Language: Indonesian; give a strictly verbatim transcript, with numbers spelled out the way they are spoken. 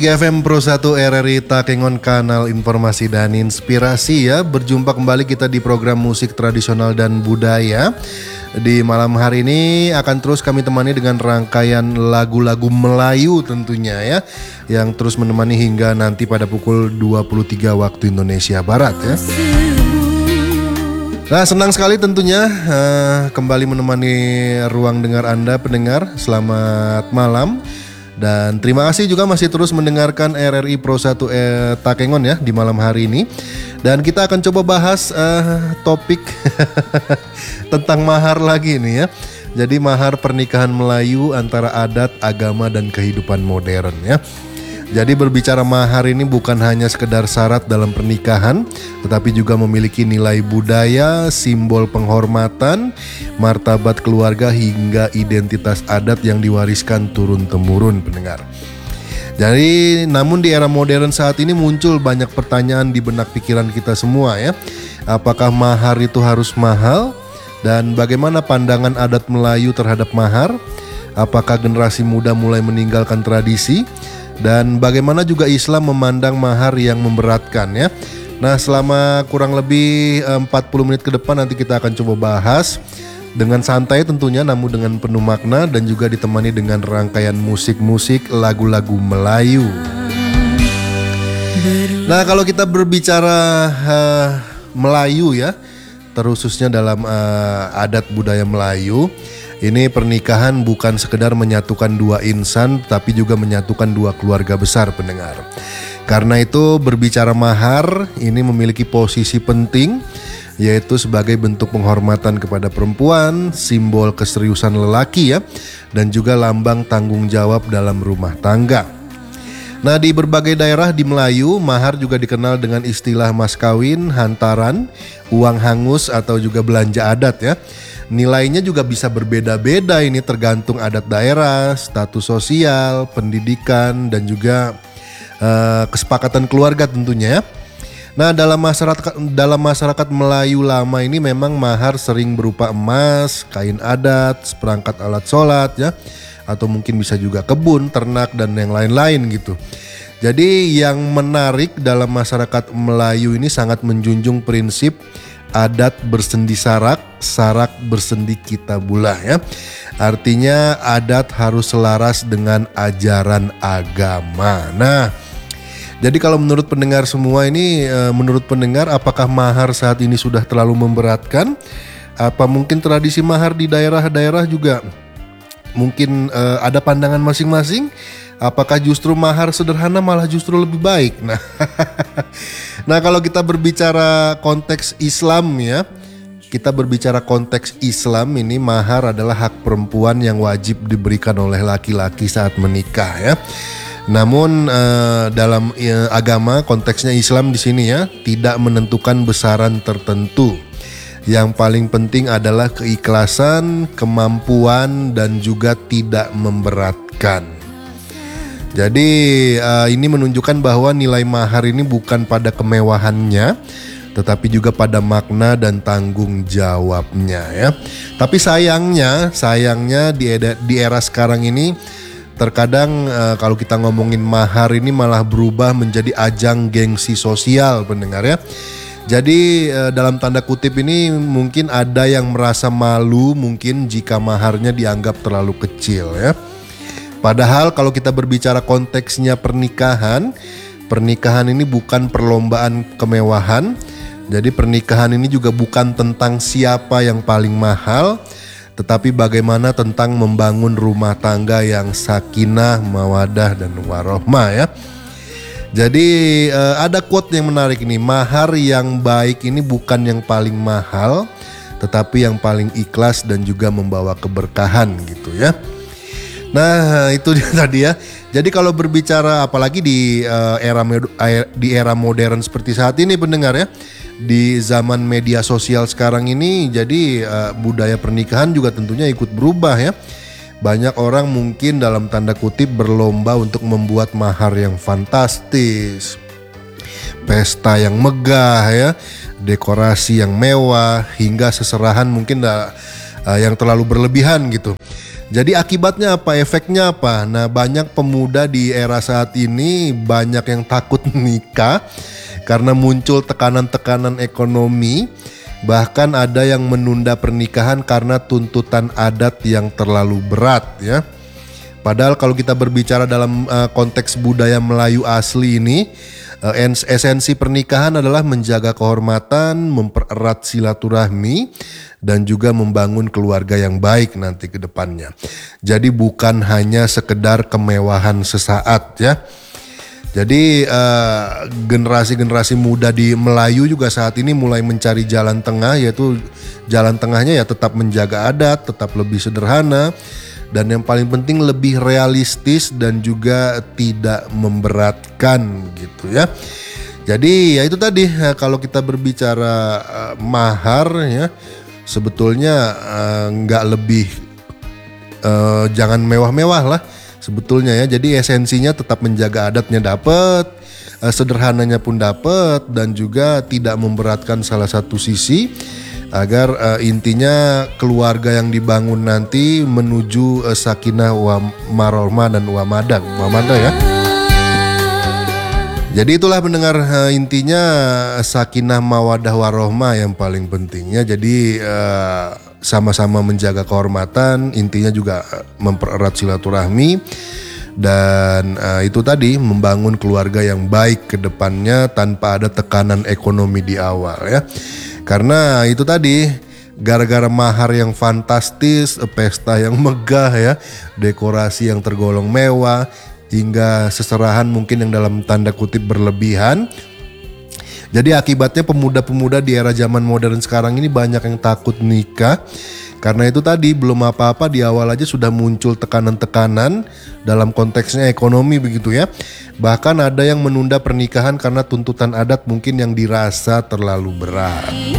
G F M Pro satu R R I Takengon, kanal informasi dan inspirasi ya. Berjumpa kembali kita di program musik tradisional dan budaya. Di malam hari ini akan terus kami temani dengan rangkaian lagu-lagu Melayu tentunya ya, yang terus menemani hingga nanti pada pukul dua puluh tiga waktu Indonesia Barat ya. Nah, senang sekali tentunya uh, kembali menemani ruang dengar Anda pendengar. Selamat malam. Dan terima kasih juga masih terus mendengarkan R R I Pro satu eh, Takengon ya di malam hari ini. Dan kita akan coba bahas uh, topik tentang mahar lagi nih ya. Jadi mahar pernikahan Melayu antara adat, agama, dan kehidupan modern ya. Jadi berbicara mahar ini bukan hanya sekedar syarat dalam pernikahan, tetapi juga memiliki nilai budaya, simbol penghormatan, martabat keluarga, hingga identitas adat yang diwariskan turun-temurun pendengar. Jadi namun di era modern saat ini muncul banyak pertanyaan di benak pikiran kita semua ya. Apakah mahar itu harus mahal? Dan bagaimana pandangan adat Melayu terhadap mahar? Apakah generasi muda mulai meninggalkan tradisi? Dan bagaimana juga Islam memandang mahar yang memberatkan ya. Nah, selama kurang lebih empat puluh menit ke depan nanti kita akan coba bahas dengan santai tentunya, namun dengan penuh makna, dan juga ditemani dengan rangkaian musik-musik lagu-lagu Melayu. Nah, kalau kita berbicara uh, Melayu ya, terkhususnya dalam uh, adat budaya Melayu, ini pernikahan bukan sekedar menyatukan dua insan, tapi juga menyatukan dua keluarga besar pendengar. Karena itu berbicara mahar ini memiliki posisi penting, yaitu sebagai bentuk penghormatan kepada perempuan, simbol keseriusan lelaki ya, dan juga lambang tanggung jawab dalam rumah tangga. Nah, di berbagai daerah di Melayu, mahar juga dikenal dengan istilah mas kawin, hantaran, uang hangus, atau juga belanja adat ya. Nilainya juga bisa berbeda-beda, ini tergantung adat daerah, status sosial, pendidikan, dan juga uh, kesepakatan keluarga tentunya ya. Nah, dalam masyarakat dalam masyarakat Melayu lama ini memang mahar sering berupa emas, kain adat, seperangkat alat sholat ya, atau mungkin bisa juga kebun, ternak, dan yang lain-lain gitu. Jadi yang menarik dalam masyarakat Melayu ini sangat menjunjung prinsip adat bersendi sarak, sarak bersendi kitabulah ya. Artinya adat harus selaras dengan ajaran agama. Nah, jadi kalau menurut pendengar semua ini, menurut pendengar apakah mahar saat ini sudah terlalu memberatkan? Apa mungkin tradisi mahar di daerah-daerah juga mungkin uh, ada pandangan masing-masing? Apakah justru mahar sederhana malah justru lebih baik? Nah, nah kalau kita berbicara konteks Islam ya, kita berbicara konteks Islam ini, mahar adalah hak perempuan yang wajib diberikan oleh laki-laki saat menikah ya. Namun eh, dalam eh, agama konteksnya Islam di sini ya, tidak menentukan besaran tertentu. Yang paling penting adalah keikhlasan, kemampuan, dan juga tidak memberatkan. Jadi uh, ini menunjukkan bahwa nilai mahar ini bukan pada kemewahannya, tetapi juga pada makna dan tanggung jawabnya ya. Tapi sayangnya, sayangnya di era, di era sekarang ini terkadang uh, kalau kita ngomongin mahar ini malah berubah menjadi ajang gengsi sosial pendengar ya. Jadi uh, dalam tanda kutip ini mungkin ada yang merasa malu mungkin jika maharnya dianggap terlalu kecil ya. Padahal kalau kita berbicara konteksnya pernikahan, pernikahan ini bukan perlombaan kemewahan. Jadi pernikahan ini juga bukan tentang siapa yang paling mahal, tetapi bagaimana tentang membangun rumah tangga yang sakinah, mawadah, dan warohmah ya. Jadi ada quote yang menarik ini, mahar yang baik ini bukan yang paling mahal, tetapi yang paling ikhlas dan juga membawa keberkahan gitu ya. Nah, itu dia tadi ya. Jadi kalau berbicara apalagi di uh, era di era modern seperti saat ini pendengar ya, di zaman media sosial sekarang ini, jadi uh, budaya pernikahan juga tentunya ikut berubah ya. Banyak orang mungkin dalam tanda kutip berlomba untuk membuat mahar yang fantastis, pesta yang megah ya, dekorasi yang mewah, hingga seserahan mungkin uh, yang terlalu berlebihan gitu. Jadi akibatnya apa? Efeknya apa? Nah, banyak pemuda di era saat ini banyak yang takut nikah karena muncul tekanan-tekanan ekonomi. Bahkan ada yang menunda pernikahan karena tuntutan adat yang terlalu berat ya. Padahal kalau kita berbicara dalam uh, konteks budaya Melayu asli ini, uh, esensi pernikahan adalah menjaga kehormatan, mempererat silaturahmi, dan juga membangun keluarga yang baik nanti ke depannya. Jadi bukan hanya sekedar kemewahan sesaat ya. Jadi uh, generasi-generasi muda di Melayu juga saat ini mulai mencari jalan tengah, yaitu jalan tengahnya ya tetap menjaga adat, tetap lebih sederhana, dan yang paling penting lebih realistis dan juga tidak memberatkan gitu ya. Jadi ya itu tadi, kalau kita berbicara uh, mahar ya, sebetulnya nggak uh, lebih uh, jangan mewah-mewah lah sebetulnya ya. Jadi esensinya tetap menjaga adatnya dapat, uh, sederhananya pun dapat, dan juga tidak memberatkan salah satu sisi, agar uh, intinya keluarga yang dibangun nanti menuju uh, sakinah wa marohmah dan wa madah, wa madah ya. Jadi itulah mendengar uh, intinya sakinah mawadah warohmah yang paling pentingnya. Jadi uh, sama-sama menjaga kehormatan, intinya juga uh, mempererat silaturahmi, dan uh, itu tadi membangun keluarga yang baik ke depannya tanpa ada tekanan ekonomi di awal ya. Karena itu tadi, gara-gara mahar yang fantastis, pesta yang megah ya, dekorasi yang tergolong mewah, hingga seserahan mungkin yang dalam tanda kutip berlebihan. Jadi akibatnya pemuda-pemuda di era zaman modern sekarang ini banyak yang takut nikah. Karena itu tadi, belum apa-apa di awal aja sudah muncul tekanan-tekanan dalam konteksnya ekonomi begitu ya. Bahkan ada yang menunda pernikahan karena tuntutan adat mungkin yang dirasa terlalu berat.